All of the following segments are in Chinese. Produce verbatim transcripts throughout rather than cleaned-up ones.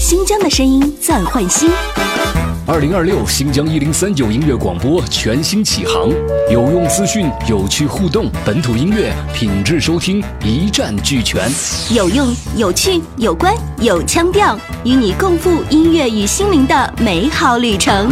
新疆的声音暂换新。 二零二六新疆一零三九音乐广播全新启航，有用资讯，有趣互动，本土音乐品质收听一站俱全， 有用、有趣、有关、有腔调，与你共赴音乐与心灵的美好旅程。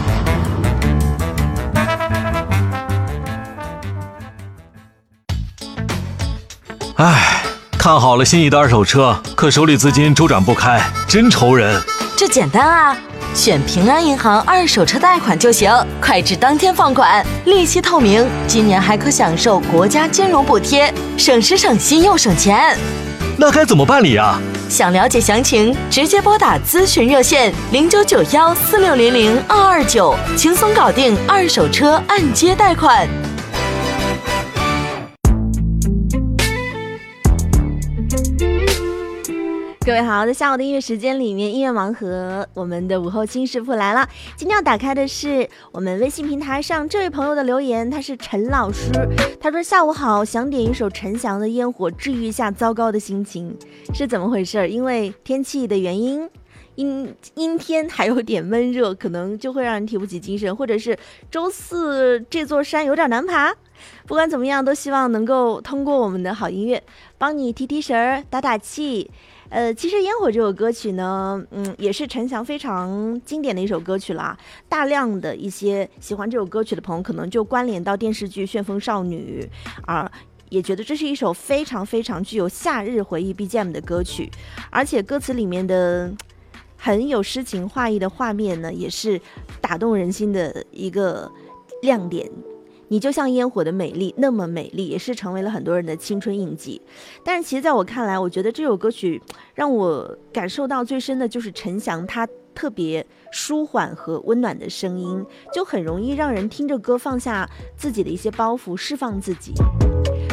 唉，看好了心仪的二手车，可手里资金周转不开，真愁人。 这简单啊，选平安银行二手车贷款就行，快至当天放款，利息透明，今年还可享受国家金融补贴，省时省心又省钱。 那该怎么办理啊？ 想了解详情，直接拨打咨询热线零九九幺四六零零二二九，轻松搞定二手车按揭贷款。 各位好，在下午的音乐时间里面，音乐盲盒我们的午后新师傅来了。今天要打开的是我们微信平台上这位朋友的留言，他是陈老师，他说下午好，想点一首陈翔的《烟火》，治愈一下糟糕的心情。是怎么回事？因为天气的原因，阴阴天还有点闷热，可能就会让人提不起精神，或者是周四这座山有点难爬。不管怎么样，都希望能够通过我们的好音乐帮你提提神，打打气。呃，其实《烟火》这首歌曲呢，嗯，也是陈翔非常经典的一首歌曲啦。大量的一些喜欢这首歌曲的朋友，可能就关联到电视剧《旋风少女》啊，也觉得这是一首非常非常具有夏日回忆 B G M 的歌曲，而且歌词里面的很有诗情画意的画面呢，也是打动人心的一个亮点。你就像烟火的美丽，那么美丽，也是成为了很多人的青春印记。但是其实在我看来，我觉得这首歌曲让我感受到最深的就是陈翔他特别舒缓和温暖的声音，就很容易让人听着歌放下自己的一些包袱，释放自己。